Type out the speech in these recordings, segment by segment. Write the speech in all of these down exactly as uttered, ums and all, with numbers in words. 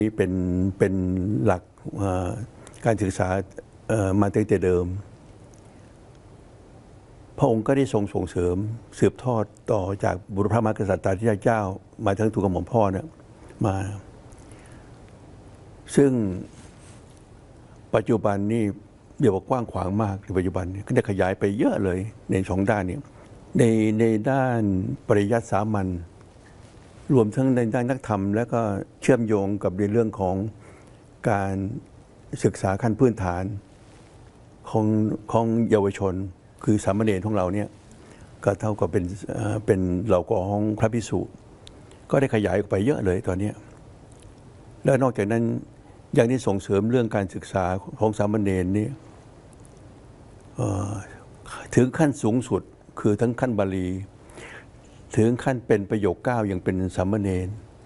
นี่เป็นเป็นหลักการศึกษามาตั้งแต่เดิมพระองค์ก็ได้ทรงส่งเสริมสืบทอดต่อจากบุรพมหากษัตริย์ที่เจ้ามาทั้งทูลกระหม่อมพ่อเนี่ยมาซึ่งปัจจุบันนี่เดี๋ยวกว้างขวางมากในปัจจุบันนี้ก็ได้ขยายไปเยอะเลยในสองด้านนี้ในในด้านปริยัติสามัญรวมทั้งในด้านนักธรรมและก็เชื่อมโยงกับในเรื่องของการศึกษาขั้นพื้นฐานของของเยาวชนคือสามเณรของเราเนี่ยก็เท่ากับเป็นเป็นเหล่ากองพระภิกษุก็ได้ขยายออกไปเยอะเลยตอนนี้แล้วนอกจากนั้นยังได้ส่งเสริมเรื่องการศึกษาของสามเณรนี่ถึงขั้นสูงสุดคือทั้งขั้นบาลีถึงขั้นเป็นประโยคเก้ายังเป็นสามเณร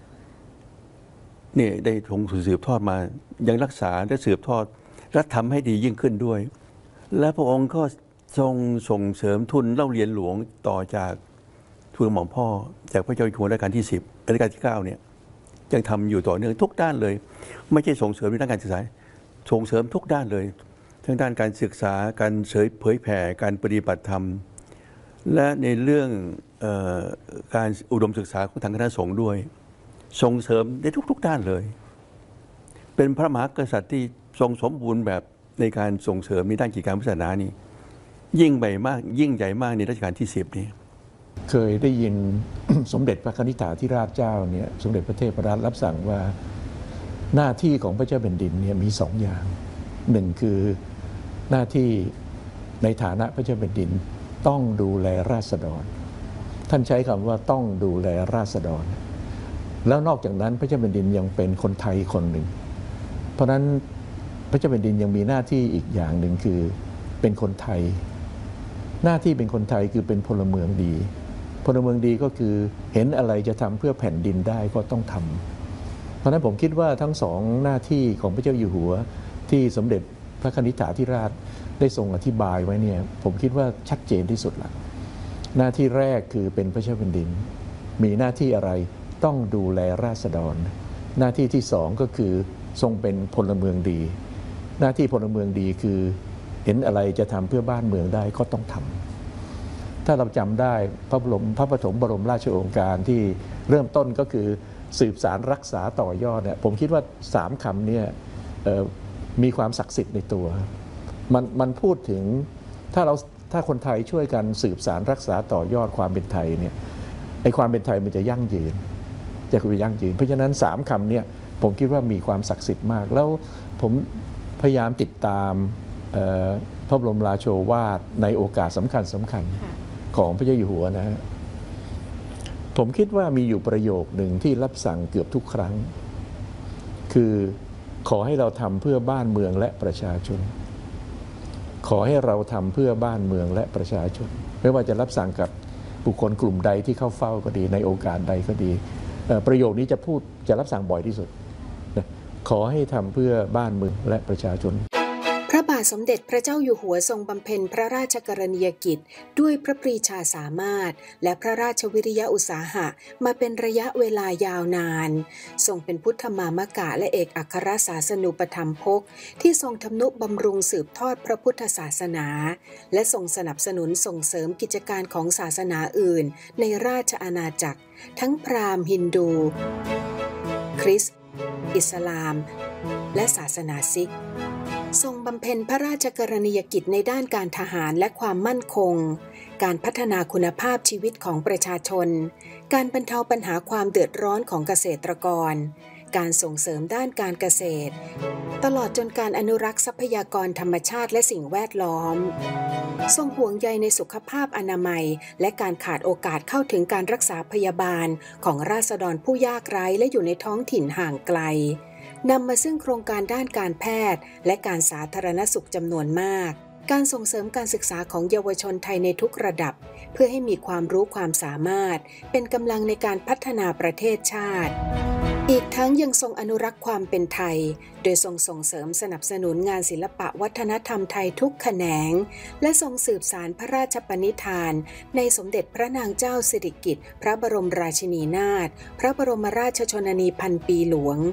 นี่ได้ทรงสืบทอดมายังรักษาและสืบทอดและทำให้ดียิ่งขึ้นด้วยและพระองค์ก็ทรงส่งเสริมทุนเล่าเรียนหลวงต่อจากทูลหม่อมพ่อจากพระเจ้าอยู่หัวรัชกาลที่สิบรัชกาลที่เก้าเนี่ยยังทำอยู่ต่อเนื่องทุกด้านเลยไม่ใช่ส่งเสริมในด้านการศึกษาส่งเสริมทุกด้านเลยทั้งด้านการศึกษาการเผยแผ่การปฏิบัติธรรมและในเรื่องเอ่อการอุดมศึกษาของทางคณะสงฆ์ด้วยส่งเสริมในทุกๆด้านเลยเป็นพระมหากษัตริย์ที่ทรงสมบูรณ์แบบในการส่งเสริมในด้านกิจการพุทธศาสนานี่ยิ่งใหญ่มากยิ่งใหญ่มากในรัชกาลที่สิบนี่เคยได้ยิน สมเด็จพระนิธิธิราชเจ้าเนี่ยสมเด็จพระเทพรัตน์รับสั่งว่าหน้าที่ของพระเจ้าแผ่นดินเนี่ยมีสองอย่างหนึ่งคือหน้าที่ในฐานะพระเจ้าแผ่นดินต้องดูแลราษฎรท่านใช้คำว่าต้องดูแลราษฎรแล้วนอกจากนั้นพระเจ้าแผ่นดินยังเป็นคนไทยคนหนึ่งเพราะฉะนั้นพระเจ้าแผ่นดินยังมีหน้าที่อีกอย่างหนึ่งคือเป็นคนไทยหน้าที่เป็นคนไทยคือเป็นพลเมืองดีพลเมืองดีก็คือเห็นอะไรจะทำเพื่อแผ่นดินได้ก็ต้องทำเพราะฉะนั้นผมคิดว่าทั้งสองหน้าที่ของพระเจ้าอยู่หัวที่สมเด็จพระนิธิธิราชได้ทรงอธิบายไว้เนี่ยผมคิดว่าชัดเจนที่สุดละหน้าที่แรกคือเป็นพระเจ้าแผ่นดินมีหน้าที่อะไรต้องดูแลราษฎรหน้าที่ที่สองก็คือทรงเป็นพลเมืองดีหน้าที่พลเมืองดีคือเห็นอะไรจะทำเพื่อบ้านเมืองได้ก็ต้องทำถ้าเราจำได้พระบรมพระปฐมบรมราชโองการที่เริ่มต้นก็คือสืบสารรักษาต่อยอดเนี่ยผมคิดว่าสามคำเนี่ยมีความศักดิ์สิทธิ์ในตัวมันมันพูดถึงถ้าเราถ้าคนไทยช่วยกันสืบสารรักษาต่อยอดความเป็นไทยเนี่ยไอความเป็นไทยมันจะยั่งยืนจะคือยั่งยืนเพราะฉะนั้นสามคำเนี่ยผมคิดว่ามีความศักดิ์สิทธิ์มากแล้วผมพยายามติดตามพระบรมราโชวาทในโอกาสสำคัญสำคัญของพระเจ้าอยู่หัวนะฮะผมคิดว่ามีอยู่ประโยคหนึ่งที่รับสั่งเกือบทุกครั้งคือขอให้เราทำเพื่อบ้านเมืองและประชาชนขอให้เราทำเพื่อบ้านเมืองและประชาชนไม่ว่าจะรับสั่งกับบุคคลกลุ่มใดที่เข้าเฝ้าก็ดีในโอกาสใดก็ดีประโยคนี้จะพูดจะรับสั่งบ่อยที่สุดขอให้ทำเพื่อบ้านเมืองและประชาชนพระบาทสมเด็จพระเจ้าอยู่หัวทรงบำเพ็ญพระราชกรณียกิจด้วยพระปรีชาสามารถและพระราชวิริยะอุตสาหะมาเป็นระยะเวลายาวนานทรงเป็นพุทธมามกะและเอกอัครศาสนูปถัมภกที่ทรงทำนุบำรุงสืบทอดพระพุทธศาสนาและทรงสนับสนุนส่งเสริมกิจการของศาสนาอื่นในราชอาณาจักรทั้งพราหมณ์ฮินดูคริสต์อิสลามและศาสนาซิกทรงบำเพ็ญพระราชกรณียกิจในด้านการทหารและความมั่นคงการพัฒนาคุณภาพชีวิตของประชาชนการบรรเทาปัญหาความเดือดร้อนของเกษตรกรการส่งเสริมด้านการเกษตรตลอดจนการอนุรักษ์ทรัพยากรธรรมชาติและสิ่งแวดล้อมทรงห่วงใยในสุขภาพอนามัยและการขาดโอกาสเข้าถึงการรักษาพยาบาลของราษฎรผู้ยากไร้และอยู่ในท้องถิ่นห่างไกลนำมาซึ่งโครงการด้านการแพทย์และการสาธารณสุขจำนวนมากการส่งเสริมการศึกษาของเยาวชนไทยในทุกระดับเพื่อให้มีความรู้ความสามารถเป็นกำลังในการพัฒนาประเทศชาติอีกทั้งยังทรงอนุรักษ์ความเป็นไทยโดยทรงส่งเสริมสนับสนุนงานศิลปะวัฒนธรรมไทยทุกแขนงและทรงสืบสานพระราชปณิธานในสมเด็จพระนางเจ้าสิริกิติ์พระบรมราชินีนาถพระบรมราชชนนีพันปีหลวง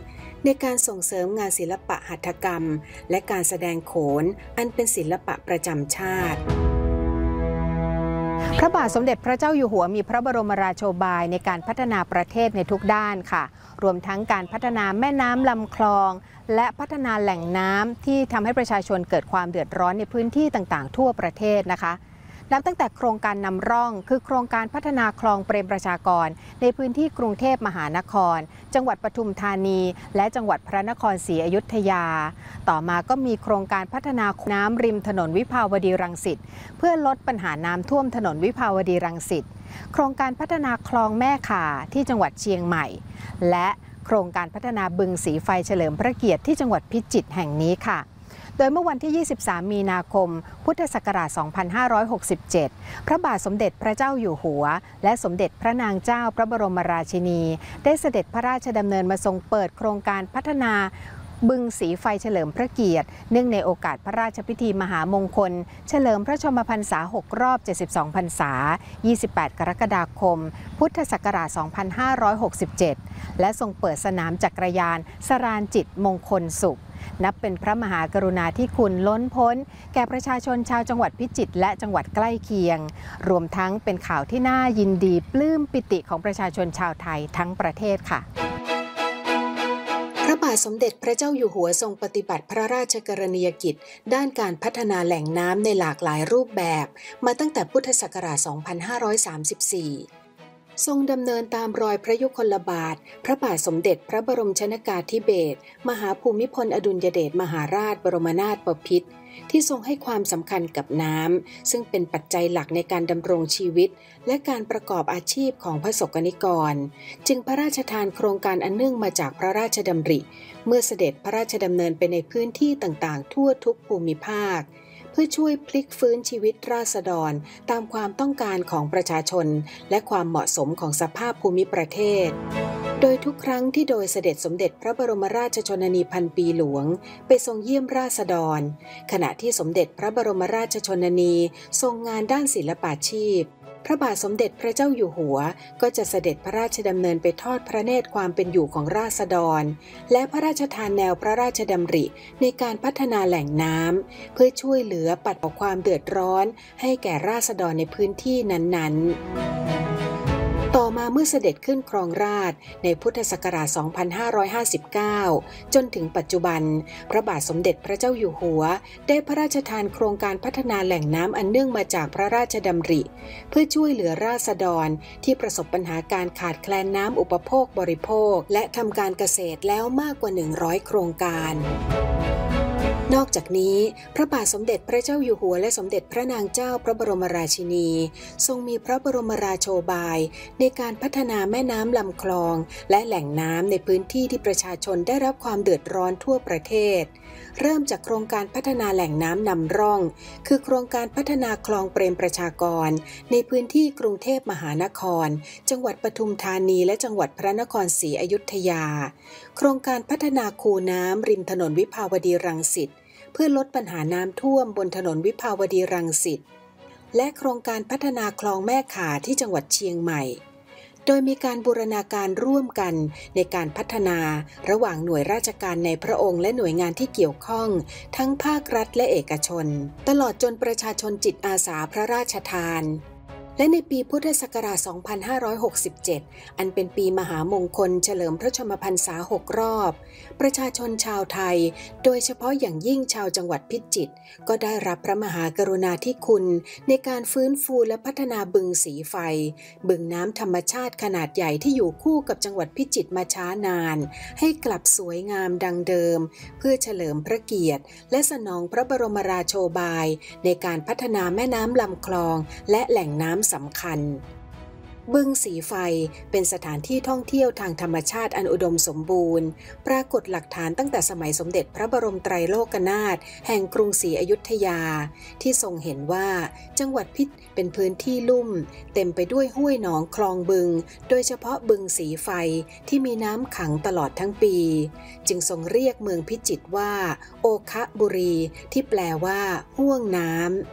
ในการส่งเสริมงานศิลปะหัตถกรรมและการแสดงโขนอันเป็นศิลปะประจำชาติพระบาทสมเด็จพระเจ้าอยู่หัวมีพระบรมราโชบายในการพัฒนาประเทศในทุกด้านค่ะรวมทั้งการพัฒนาแม่น้ำลำคลองและพัฒนาแหล่งน้ำที่ทำให้ประชาชนเกิดความเดือดร้อนในพื้นที่ต่างๆทั่วประเทศนะคะนับตั้งแต่โครงการนำร่องคือโครงการพัฒนาคลองเปรมประชากรในพื้นที่กรุงเทพมหานครจังหวัดปทุมธานีและจังหวัดพระนครศรีอยุธยาต่อมาก็มีโครงการพัฒนาน้ำริมถนนวิภาวดีรังสิตเพื่อลดปัญหาน้ำท่วมถนนวิภาวดีรังสิตโครงการพัฒนาคลองแม่ข่าที่จังหวัดเชียงใหม่และโครงการพัฒนาบึงสีไฟเฉลิมพระเกียรติที่จังหวัดพิจิตรแห่งนี้ค่ะโดยเมื่อวันที่ ยี่สิบสาม มีนาคม พุทธศักราช สองพันห้าร้อยหกสิบเจ็ด พระบาทสมเด็จพระเจ้าอยู่หัวและสมเด็จพระนางเจ้าพระบรมราชินีได้เสด็จพระราชดำเนินมาทรงเปิดโครงการพัฒนาบึงสีไฟเฉลิมพระเกียรติเนื่องในโอกาสพระราชพิธีมหามงคลเฉลิมพระชนมพรรษาหกรอบเจ็ดสิบสองพรรษายี่สิบแปดกรกฎาคมพุทธศักราช สองพันห้าร้อยหกสิบเจ็ด และทรงเปิดสนามจักรยานสราญจิตมงคลสุขนับเป็นพระมหากรุณาธิคุณล้นพ้นแก่ประชาชนชาวจังหวัดพิจิตรและจังหวัดใกล้เคียงรวมทั้งเป็นข่าวที่น่ายินดีปลื้มปิติของประชาชนชาวไทยทั้งประเทศค่ะพระบาทสมเด็จพระเจ้าอยู่หัวทรงปฏิบัติพระราชกรณียกิจด้านการพัฒนาแหล่งน้ำในหลากหลายรูปแบบมาตั้งแต่พุทธศักราช สองพันห้าร้อยสามสิบสี่ ทรงดำเนินตามรอยพระยุคลบาทพระบาทสมเด็จพระบรมชนกาธิเบศรมหาภูมิพลอดุลยเดชมหาราชบรมนาถบพิตรที่ทรงให้ความสำคัญกับน้ำซึ่งเป็นปัจจัยหลักในการดำรงชีวิตและการประกอบอาชีพของพระสกนิกรจึงพระราชทานโครงการอันเนื่องมาจากพระราชดำริเมื่อเสด็จพระราชดำเนินไปในพื้นที่ต่างๆทั่วทุกภูมิภาคเพื่อช่วยพลิกฟื้นชีวิตราษฎรตามความต้องการของประชาชนและความเหมาะสมของสภาพภูมิประเทศโดยทุกครั้งที่โดยเสด็จสมเด็จพระบรมราชชนนีพันปีหลวงไปทรงเยี่ยมราษฎรขณะที่สมเด็จพระบรมราชชนนีทรงงานด้านศิลปาชีพพระบาทสมเด็จพระเจ้าอยู่หัวก็จะเสด็จพระราชดำเนินไปทอดพระเนตรความเป็นอยู่ของราษฎรและพระราชทานแนวพระราชดำริในการพัฒนาแหล่งน้ำเพื่อช่วยเหลือปัดเป่าความเดือดร้อนให้แก่ราษฎรในพื้นที่นั้นๆต่อมาเมื่อเสด็จขึ้นครองราชย์ในพุทธศักราช สองพันห้าร้อยห้าสิบเก้า จนถึงปัจจุบันพระบาทสมเด็จพระเจ้าอยู่หัวได้พระราชทานโครงการพัฒนาแหล่งน้ำอันเนื่องมาจากพระราชดำริเพื่อช่วยเหลือราษฎรที่ประสบปัญหาการขาดแคลนน้ำอุปโภคบริโภคและทำการเกษตรแล้วมากกว่าหนึ่งร้อยโครงการนอกจากนี้พระบาทสมเด็จพระเจ้าอยู่หัวและสมเด็จพระนางเจ้าพระบรมราชินีทรงมีพระบรมราโชบายในการพัฒนาแม่น้ำลำคลองและแหล่งน้ำในพื้นที่ที่ประชาชนได้รับความเดือดร้อนทั่วประเทศเริ่มจากโครงการพัฒนาแหล่งน้ำนำร่องคือโครงการพัฒนาคลองเปรมประชากรในพื้นที่กรุงเทพมหานครจังหวัดปทุมธานีและจังหวัดพระนครศรีอยุธยาโครงการพัฒนาคูน้ำริมถนนวิภาวดีรังสิตเพื่อลดปัญหาน้ำท่วมบนถนนวิภาวดีรังสิตและโครงการพัฒนาคลองแม่ข่าที่จังหวัดเชียงใหม่โดยมีการบูรณาการร่วมกันในการพัฒนาระหว่างหน่วยราชการในพระองค์และหน่วยงานที่เกี่ยวข้องทั้งภาครัฐและเอกชนตลอดจนประชาชนจิตอาสาพระราชทานและในปีพุทธศักราช สองพันห้าร้อยหกสิบเจ็ด อันเป็นปีมหามงคลเฉลิมพระชนมพรรษาหกรอบประชาชนชาวไทยโดยเฉพาะอย่างยิ่งชาวจังหวัดพิจิตรก็ได้รับพระมหากรุณาธิคุณในการฟื้นฟูและพัฒนาบึงสีไฟบึงน้ำธรรมชาติขนาดใหญ่ที่อยู่คู่กับจังหวัดพิจิตรมาช้านานให้กลับสวยงามดังเดิมเพื่อเฉลิมพระเกียรติและสนองพระบรมราโชบายในการพัฒนาแม่น้ำลำคลองและแหล่งน้ำสำคัญบึงสีไฟเป็นสถานที่ท่องเที่ยวทางธรรมชาติอันอุดมสมบูรณ์ปรากฏหลักฐานตั้งแต่สมัยสมเด็จพระบรมไตรโลกนาถแห่งกรุงศรีอยุธยาที่ทรงเห็นว่าจังหวัดพิจิตรเป็นพื้นที่ลุ่มเต็มไปด้วยห้วยหนองคลองบึงโดยเฉพาะบึงสีไฟที่มีน้ำขังตลอดทั้งปีจึงทรงเรียกเมืองพิจิตรว่าโอคะบุรีที่แปลว่าห้วงน้ำ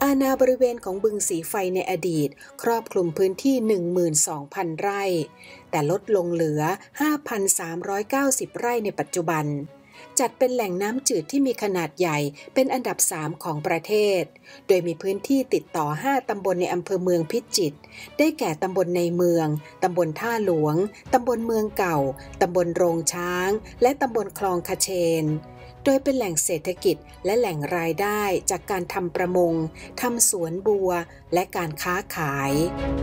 อาณาบริเวณของบึงสีไฟในอดีตครอบคลุมพื้นที่ หนึ่งหมื่นสองพัน ไร่ แต่ลดลงเหลือ ห้าพันสามร้อยเก้าสิบ ไร่ในปัจจุบันจัดเป็นแหล่งน้ำจืดที่มีขนาดใหญ่เป็นอันดับสามของประเทศโดยมีพื้นที่ติดต่อห้าตำบลในอำเภอเมืองพิจิตรได้แก่ตำบลในเมืองตำบลท่าหลวงตำบลเมืองเก่าตำบลโรงช้างและตำบลคลองคเชนโดยเป็นแหล่งเศรษฐกิจและแหล่งรายได้จากการทำประมงทำสวนบัวและการค้าขาย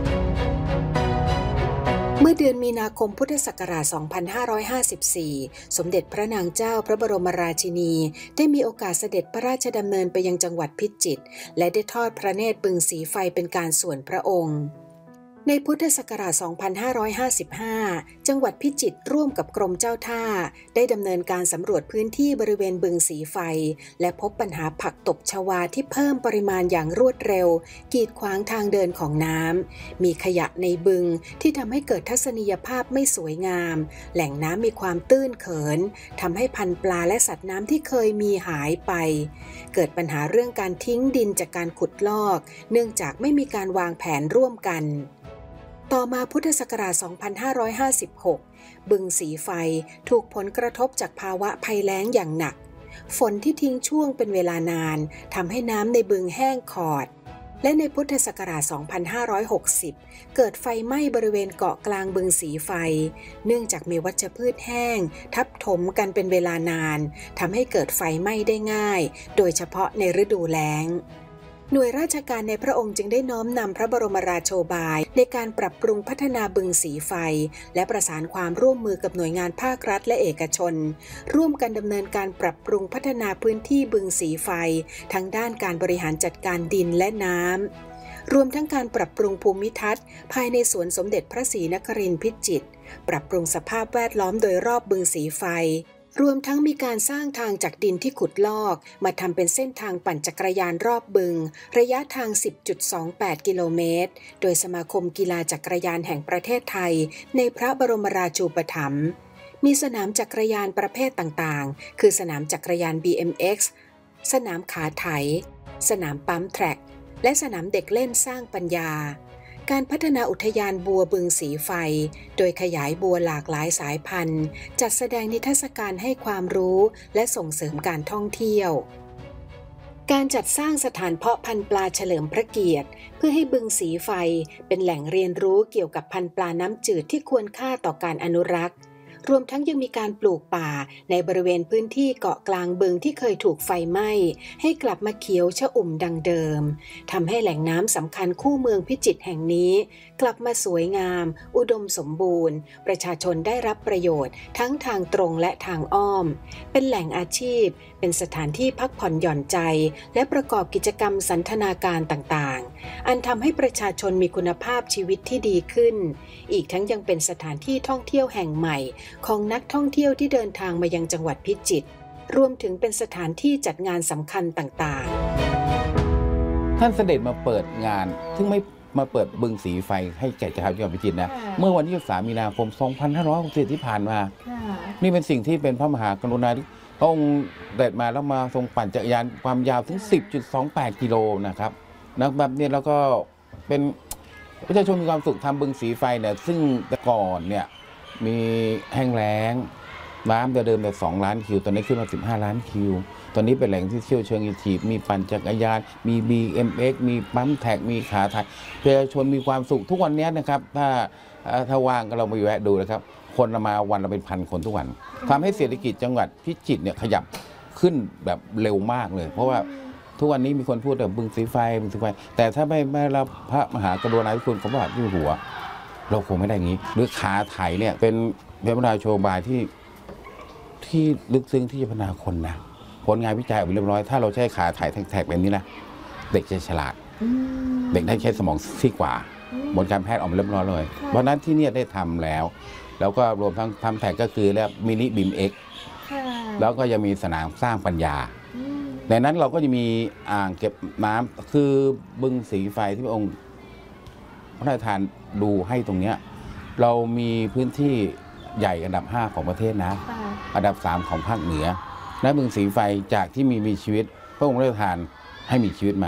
เมื่อเดือนมีนาคมพุทธศักราช สองพันห้าร้อยห้าสิบสี่ สมเด็จพระนางเจ้าพระบรมราชินีได้มีโอกาสเสด็จพระราชดำเนินไปยังจังหวัดพิจิตรและได้ทอดพระเนตรบึงสีไฟเป็นการส่วนพระองค์ในพุทธศักราช สองพันห้าร้อยห้าสิบห้า จังหวัดพิจิตรร่วมกับกรมเจ้าท่าได้ดำเนินการสำรวจพื้นที่บริเวณบึงสีไฟและพบปัญหาผักตบชวาที่เพิ่มปริมาณอย่างรวดเร็วกีดขวางทางเดินของน้ำมีขยะในบึงที่ทำให้เกิดทัศนียภาพไม่สวยงามแหล่งน้ำมีความตื้นเขินทำให้พันธุ์ปลาและสัตว์น้ำที่เคยมีหายไปเกิดปัญหาเรื่องการทิ้งดินจากการขุดลอกเนื่องจากไม่มีการวางแผนร่วมกันต่อมาพุทธศักราช สองพันห้าร้อยห้าสิบหก บึงสีไฟถูกผลกระทบจากภาวะภัยแล้งอย่างหนักฝนที่ทิ้งช่วงเป็นเวลานานทำให้น้ำในบึงแห้งขอดและในพุทธศักราช สองพันห้าร้อยหกสิบ เกิดไฟไหม้บริเวณเกาะกลางบึงสีไฟเนื่องจากมีวัชพืชแห้งทับถมกันเป็นเวลานานทำให้เกิดไฟไหม้ได้ง่ายโดยเฉพาะในฤดูแล้งหน่วยราชการในพระองค์จึงได้น้อมนำพระบรมราโชบายในการปรับปรุงพัฒนาบึงสีไฟและประสานความร่วมมือกับหน่วยงานภาครัฐและเอกชนร่วมกันดำเนินการปรับปรุงพัฒนาพื้นที่บึงสีไฟทั้งด้านการบริหารจัดการดินและน้ำรวมทั้งการปรับปรุงภูมิทัศน์ภายในสวนสมเด็จพระศรีนครินทร์พิจิตรปรับปรุงสภาพแวดล้อมโดยรอบบึงสีไฟรวมทั้งมีการสร้างทางจากดินที่ขุดลอกมาทำเป็นเส้นทางปั่นจักรยานรอบบึงระยะทาง สิบจุดสองแปด กิโลเมตรโดยสมาคมกีฬาจักรยานแห่งประเทศไทยในพระบรมราชูปถัมภ์มีสนามจักรยานประเภทต่างๆคือสนามจักรยาน บี เอ็ม เอ็กซ์ สนามขาไถสนามปั๊มแทร็กและสนามเด็กเล่นสร้างปัญญาการพัฒนาอุทยานบัวบึงสีไฟโดยขยายบัวหลากหลายสายพันธุ์จัดแสดงนิทรรศการให้ความรู้และส่งเสริมการท่องเที่ยวการจัดสร้างสถานเพาะพันธุ์ปลาเฉลิมพระเกียรติเพื่อให้บึงสีไฟเป็นแหล่งเรียนรู้เกี่ยวกับพันธุ์ปลาน้ำจืดที่ควรค่าต่อการอนุรักษ์รวมทั้งยังมีการปลูกป่าในบริเวณพื้นที่เกาะกลางบึงที่เคยถูกไฟไหม้ให้กลับมาเขียวชอุ่มดังเดิมทำให้แหล่งน้ำสำคัญคู่เมืองพิจิตรแห่งนี้กลับมาสวยงามอุดมสมบูรณ์ประชาชนได้รับประโยชน์ทั้งทางตรงและทางอ้อมเป็นแหล่งอาชีพเป็นสถานที่พักผ่อนหย่อนใจและประกอบกิจกรรมสันทนาการต่างๆอันทำให้ประชาชนมีคุณภาพชีวิตที่ดีขึ้นอีกทั้งยังเป็นสถานที่ท่องเที่ยวแห่งใหม่ของนักท่องเที่ยวที่เดินทางมายังจังหวัดพิจิตรรวมถึงเป็นสถานที่จัดงานสำคัญต่างๆท่านเสด็จมาเปิดงานซึ่งไม่มาเปิดบึงสีไฟให้แก่ชาวจังหวัดพิจิตรนะเมื่อวันที่ยี่สิบสามมีนาคมสองพันห้าร้อยหกสิบที่ผ่านมานี่เป็นสิ่งที่เป็นพระมหากรุณาธิคุณพระองค์เสด็จมาแล้วมาทรงปั่นจักรยานความยาวถึง สิบจุดสองแปด กิโลนะครับนะแบบนี้แล้วก็เป็นประชาชนมีความสุขทำบึงสีไฟเนี่ยซึ่งแต่ก่อนเนี่ยมีแห้งแล้งน้ำเดิมแต่สองล้านคิวตอนนี้ขึ้นมาสิบห้าล้านคิวตอนนี้เป็นแหล่งที่เที่ยวเชิงอีทีมีปั่นจักรยานมี บี เอ็ม เอ็กซ์ มีปั๊มแท็กมีขาไทยประชาชนมีความสุขทุกวันนี้นะครับถ้าถ้าว่างก็เราไปแวะดูนะครับคนมาวันละเป็นพันคนทุกวันทำให้เศรษฐกิจจังหวัดพิจิตรเนี่ยขยับขึ้นแบบเร็วมากเลยเพราะว่าทุกวันนี้มีคนพูดแบบบึงสีไฟบึงสีไฟแต่ถ้าไม่ไม่รับพระมหากรุณาธิคุณของพระบาทอยู่หัวเราคงไม่ได้งี้หรือขาไถเนี่ยเป็นพระบรมราโชบายที่ที่ลึกซึ้งที่จะพัฒนาคนนะผลงานวิจัยออกมาเรียบร้อยถ้าเราใช้ขาไถแท็กๆแบบนี้นะเด็กจะฉลาดเด็กได้ใช้สมองซีกว่าบนการแพทย์ออกมาเรียบร้อยเลยเพราะนั้นที่นี่ได้ทำแล้วแล้วก็รวมทั้งทำแท็กก็คือแล้วมินิบิมเอ็กแล้วก็ยังมีสนามสร้างปัญญาในนั้นเราก็จะมีอ่างเก็บน้ำคือบึงสีไฟที่พระองค์พระราชทานดูให้ตรงนี้เรามีพื้นที่ใหญ่อันดับห้าของประเทศนะอันดับสามของภาคเหนือและบึงสีไฟจากที่มีมีชีวิตพระองค์พระราชทานให้มีชีวิตมา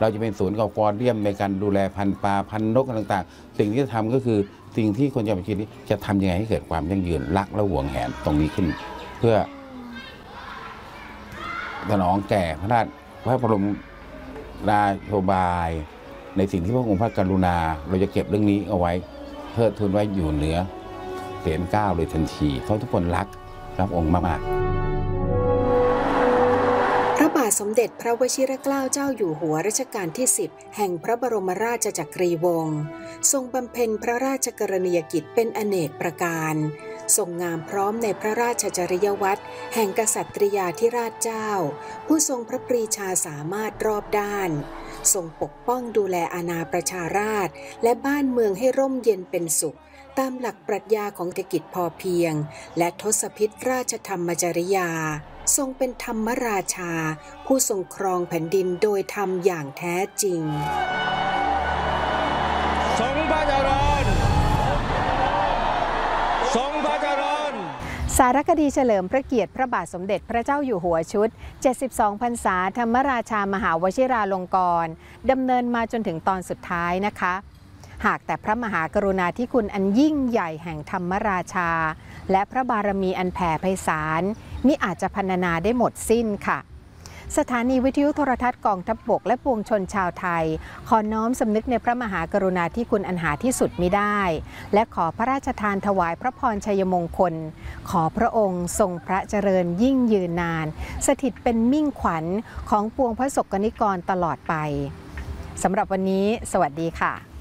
เราจะเป็นศูนย์กับฟอร์เรียมในการดูแลพันธุ์ปลาพันธุ์นกต่างๆสิ่งที่จะทำก็คือสิ่งที่คนจังหวัดพิจิตรจะทำยังไงให้เกิดความยั่งยืนรักและหวงแหนตรงนี้ขึ้น เพื่อสนองแก่พระราชพระบรมราโยบายในสิ่งที่พระองค์พระกรุณาเราจะเก็บเรื่องนี้เอาไว้เทิดทูนไว้อยู่เหนือเสียนเก้าเลยทันทีเพราะทุกคนรักรับองค์มากๆพระบาทสมเด็จพระวชิรเกล้าเจ้าอยู่หัวรัชกาลที่สิบแห่งพระบรมราชจักรีวงศ์ทรงบำเพ็ญพระราชกรณียกิจเป็นอเนกประการทรงงามพร้อมในพระราชจริยวัตรแห่งกษัตริยาธิราชเจ้าผู้ทรงพระปรีชาสามารถรอบด้านทรงปกป้องดูแลอาณาประชาราษฎร์และบ้านเมืองให้ร่มเย็นเป็นสุขตามหลักปรัชญาของเศรษฐกิจพอเพียงและทศพิธราชธรรมจริยาทรงเป็นธรรมราชาผู้ทรงครองแผ่นดินโดยธรรมอย่างแท้จริงทรงพระเจริญทรงพระเจริญสารคดีเฉลิมพระเกียรติพระบาทสมเด็จพระเจ้าอยู่หัวชุดเจ็ดสิบสองพรรษาธรรมราชามหาวชิราลงกรณ์ดำเนินมาจนถึงตอนสุดท้ายนะคะหากแต่พระมหากรุณาธิคุณอันยิ่งใหญ่แห่งธรรมราชาและพระบารมีอันแผ่ไพศาลมิอาจจะพรรณนาได้หมดสิ้นค่ะสถานีวิทยุโทรทัศน์กองทัพบกและปวงชนชาวไทยขอน้อมสำนึกในพระมหากรุณาธิคุณอันหาที่สุดมิได้และขอพระราชทานถวายพระพรชัยมงคลขอพระองค์ทรงพระเจริญยิ่งยืนนานสถิตเป็นมิ่งขวัญของปวงพระสกนิกรตลอดไปสำหรับวันนี้สวัสดีค่ะ